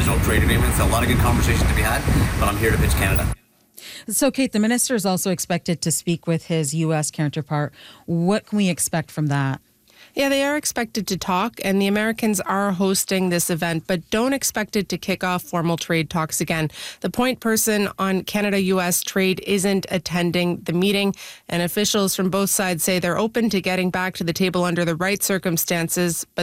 no trade agreement. So a lot of good conversations to be had, but I'm here to pitch Canada. So, Kate, the minister is also expected to speak with his U.S. counterpart. What can we expect from that? Yeah, they are expected to talk, and the Americans are hosting this event, but don't expect it to kick off formal trade talks again. The point person on Canada-U.S. trade isn't attending the meeting, and officials from both sides say they're open to getting back to the table under the right circumstances, but